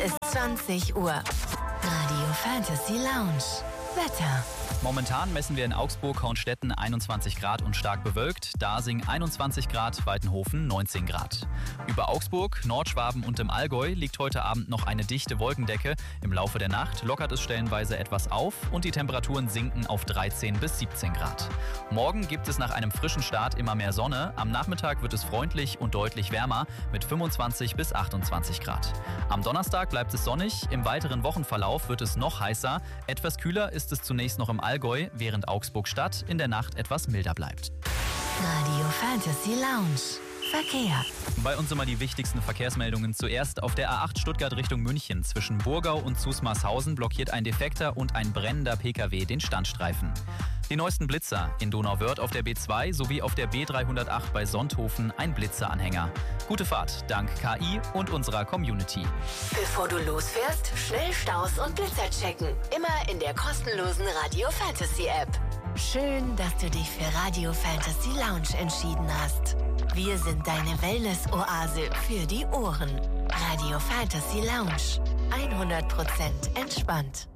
ist 20 Uhr. Radio Fantasy Lounge. Wetter. Momentan messen wir in Augsburg, Hornstetten 21 Grad und stark bewölkt, Dasing 21 Grad, Weitenhofen 19 Grad. Über Augsburg, Nordschwaben und im Allgäu liegt heute Abend noch eine dichte Wolkendecke. Im Laufe der Nacht lockert es stellenweise etwas auf und die Temperaturen sinken auf 13 bis 17 Grad. Morgen gibt es nach einem frischen Start immer mehr Sonne. Am Nachmittag wird es freundlich und deutlich wärmer mit 25 bis 28 Grad. Am Donnerstag bleibt es sonnig, im weiteren Wochenverlauf wird es noch heißer. Etwas kühler ist es zunächst noch im Allgäu, während Augsburg-Stadt in der Nacht etwas milder bleibt. Radio Fantasy Lounge. Verkehr. Bei uns immer die wichtigsten Verkehrsmeldungen. Zuerst auf der A8 Stuttgart Richtung München. Zwischen Burgau und Zusmarshausen blockiert ein defekter und ein brennender Pkw den Standstreifen. Die neuesten Blitzer in Donauwörth auf der B2 sowie auf der B308 bei Sonthofen ein Blitzeranhänger. Gute Fahrt dank KI und unserer Community. Bevor du losfährst, schnell Staus und Blitzer checken. Immer in der kostenlosen Radio Fantasy App. Schön, dass du dich für Radio Fantasy Lounge entschieden hast. Wir sind deine Wellness-Oase für die Ohren. Radio Fantasy Lounge. 100% entspannt.